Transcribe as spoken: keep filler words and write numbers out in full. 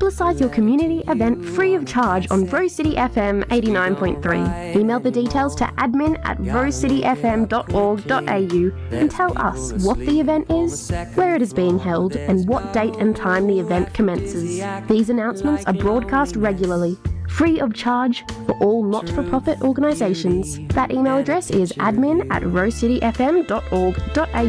Publicise your community event free of charge on Rose City F M eighty-nine point three. Email the details to admin at rose city f m dot org dot a u and tell us what the event is, where it is being held, and what date and time the event commences. These announcements are broadcast regularly, free of charge for all not-for-profit organisations. That email address is admin at rose city f m dot org dot a